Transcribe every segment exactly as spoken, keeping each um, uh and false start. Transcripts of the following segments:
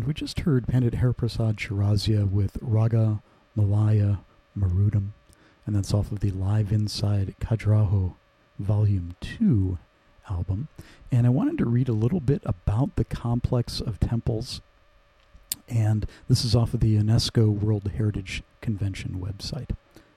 we just heard Pandit Hariprasad Charazia with Raga Malaya Marudam, and that's off of the Live Inside Khajuraho Volume two album. And I wanted to read a little bit about the complex of temples, and this is off of the UNESCO World Heritage Convention website.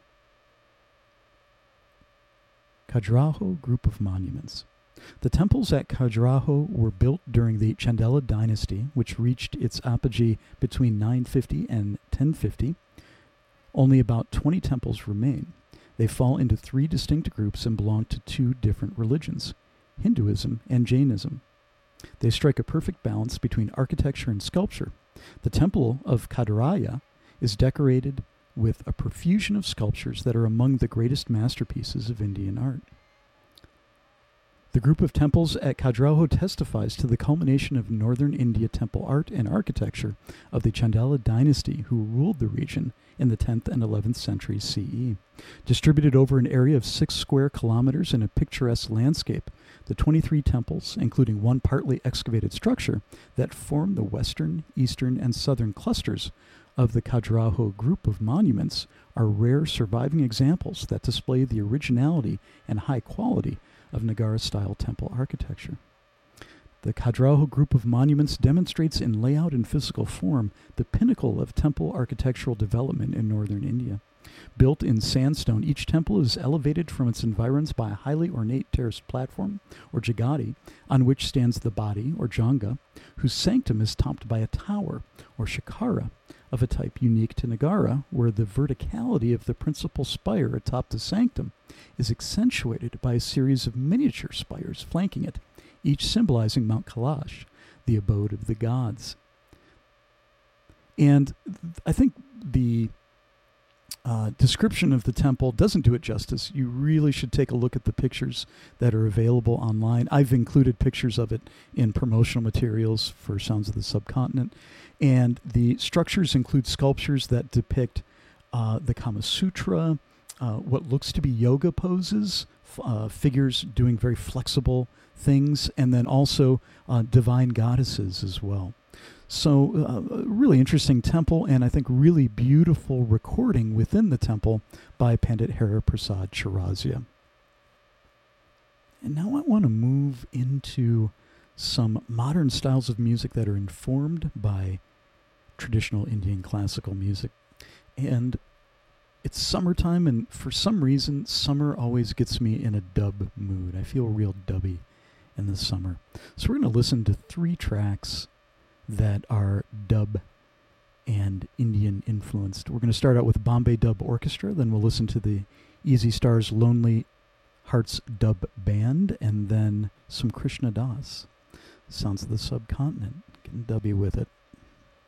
Khajuraho Group of Monuments. The temples at Khajuraho were built during the Chandela dynasty, which reached its apogee between nine fifty and ten fifty. Only about twenty temples remain. They fall into three distinct groups and belong to two different religions, Hinduism and Jainism. They strike a perfect balance between architecture and sculpture. The temple of Kadaraya is decorated with a profusion of sculptures that are among the greatest masterpieces of Indian art. The group of temples at Khajuraho testifies to the culmination of northern India temple art and architecture of the Chandela dynasty, who ruled the region in the tenth and eleventh centuries C E. Distributed over an area of six square kilometers in a picturesque landscape, the twenty-three temples, including one partly excavated structure, that form the western, eastern, and southern clusters of the Khajuraho group of monuments are rare surviving examples that display the originality and high quality of Nagara-style temple architecture. The Khajuraho group of monuments demonstrates in layout and physical form the pinnacle of temple architectural development in northern India. Built in sandstone, each temple is elevated from its environs by a highly ornate terraced platform, or jagati, on which stands the body, or janga, whose sanctum is topped by a tower, or shikara, of a type unique to Nagara, where the verticality of the principal spire atop the sanctum is accentuated by a series of miniature spires flanking it, each symbolizing Mount Kailash, the abode of the gods. And I think the uh, description of the temple doesn't do it justice. You really should take a look at the pictures that are available online. I've included pictures of it in promotional materials for Sounds of the Subcontinent. And the structures include sculptures that depict uh, the Kama Sutra, uh, what looks to be yoga poses, uh, figures doing very flexible things, and then also uh, divine goddesses as well. So uh, a really interesting temple, and I think really beautiful recording within the temple by Pandit Hariprasad Charazia. And now I want to move into some modern styles of music that are informed by traditional Indian classical music. And it's summertime, and for some reason, summer always gets me in a dub mood. I feel real dubby in the summer. So we're going to listen to three tracks that are dub and Indian influenced. We're going to start out with Bombay Dub Orchestra, then we'll listen to the Easy Stars Lonely Hearts Dub Band, and then some Krishna Das. Sounds of the Subcontinent. Getting dubby with it.